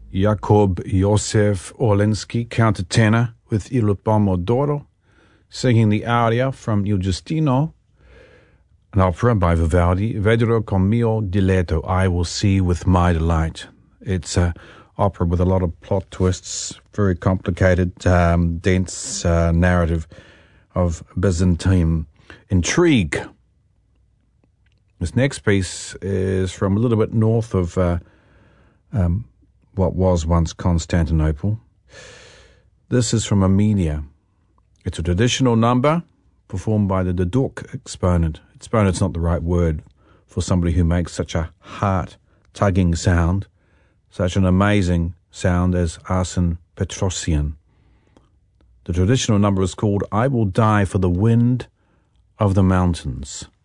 Jakub Josef Orlinsky, countertenor with Il Pomodoro, singing the aria from Il Giustino, an opera by Vivaldi, Vedrò con mio diletto, I will see with my delight. It's an opera with a lot of plot twists, very complicated, dense narrative of Byzantine intrigue. This next piece is from a little bit north of what was once Constantinople. This is from Armenia. It's a traditional number performed by the Duduk exponent. Exponent's not the right word for somebody who makes such a heart-tugging sound, such an amazing sound as Arsène Petrosian. The traditional number is called I Will Die for the Wind of the Mountains.